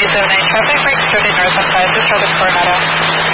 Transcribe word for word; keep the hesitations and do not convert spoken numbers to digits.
zero nine traffic, right, started north on five to Charlotte Coronado.